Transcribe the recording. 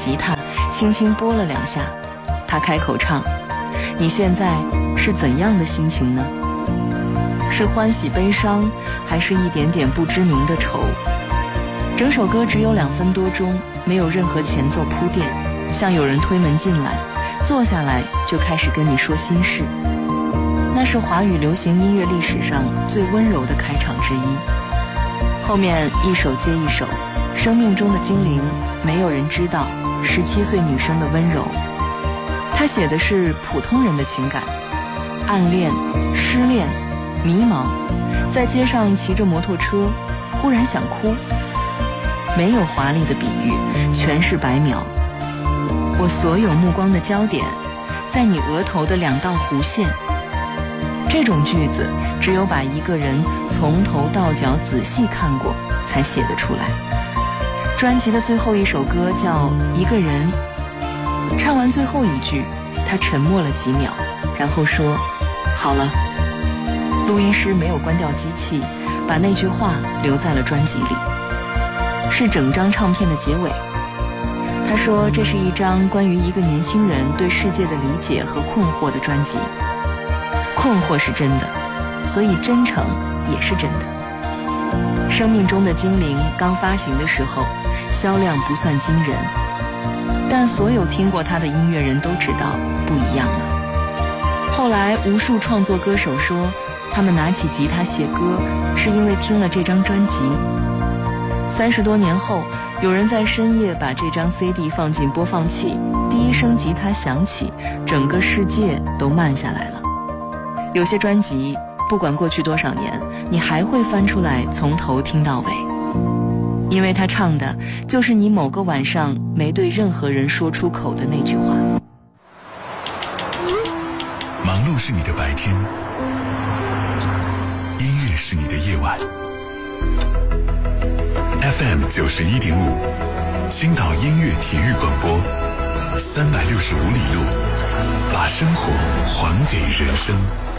吉他，轻轻拨了2下，他开口唱：你现在是怎样的心情呢？是欢喜悲伤，还是一点点不知名的愁？整首歌只有2分多钟，没有任何前奏铺垫，像有人推门进来，坐下来就开始跟你说心事。那是华语流行音乐历史上最温柔的开场之一。后面一首接一首，生命中的精灵，没有人知道17岁女生的温柔。她写的是普通人的情感，暗恋、失恋、迷茫，在街上骑着摩托车，忽然想哭。没有华丽的比喻，全是白描。我所有目光的焦点，在你额头的2道弧线。这种句子，只有把一个人从头到脚仔细看过，才写得出来。专辑的最后一首歌叫《一个人》，唱完最后一句，他沉默了几秒，然后说：好了。录音师没有关掉机器，把那句话留在了专辑里，是整张唱片的结尾。他说这是一张关于一个年轻人对世界的理解和困惑的专辑。困惑是真的，所以真诚也是真的。生命中的精灵刚发行的时候，销量不算惊人，但所有听过他的音乐人都知道不一样了。后来无数创作歌手说，他们拿起吉他写歌，是因为听了这张专辑。30多年后，有人在深夜把这张 CD 放进播放器，第一声吉他响起，整个世界都慢下来了。有些专辑，不管过去多少年，你还会翻出来从头听到尾，因为他唱的就是你某个晚上没对任何人说出口的那句话。 忙碌是你的白天，音乐是你的夜晚。FM 91.5，青岛音乐体育广播，365里路，把生活还给人生。